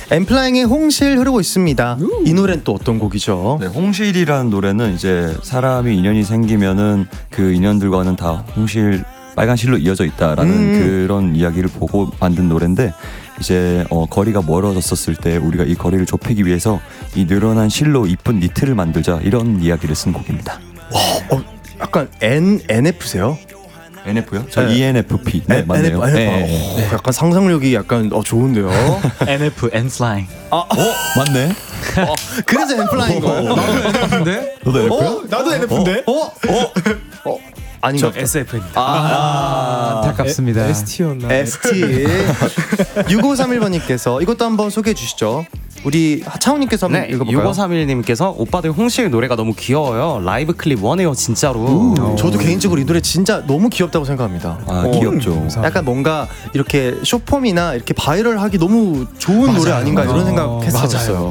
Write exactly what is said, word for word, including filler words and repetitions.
엠플라잉의 홍실 흐르고 있습니다. 우. 이 노래는 또 어떤 곡이죠? 네, 홍실이라는 노래는 이제 사람이 인연이 생기면은 그 인연들과는 다 홍실 빨간 실로 이어져 있다라는 음. 그런 이야기를 보고 만든 노래인데 이제 어, 거리가 멀어졌었을 때 우리가 이 거리를 좁히기 위해서 이 늘어난 실로 이쁜 니트를 만들자 이런 이야기를 쓴 곡입니다. 와, 어, 약간 N, 엔에프세요? 엔에프요? 저 네. 이엔에프피. 네, 네, 맞네요. 엔에프, 네. 네. 어, 약간 상상력이 약간 어, 좋은데요. 엔에프, 엔플라잉. 아, 어? 맞네. 어, 그래서 엔플라잉 거. 나도 엔에프인데? 너도 엔에프야? 어? 나도 엔에프인데? 어? 어? 어? 아닌가? 저 에스에프입니다. 아, 아, 안타깝습니다. 에스티였나? 에스티. 육오삼일 번님께서 이것도 한번 소개해 주시죠. 우리 하차원님께서 한번 네, 읽어볼까요? 육오삼일님께서 오빠들 홍실 노래가 너무 귀여워요. 라이브 클립 원해요 진짜로. 우, 저도 개인적으로 이 노래 진짜 너무 귀엽다고 생각합니다. 아, 어, 귀엽죠. 약간 뭔가 이렇게 쇼폼이나 이렇게 바이럴하기 너무 좋은 맞아요. 노래 아닌가 이런 맞아요. 생각했었어요.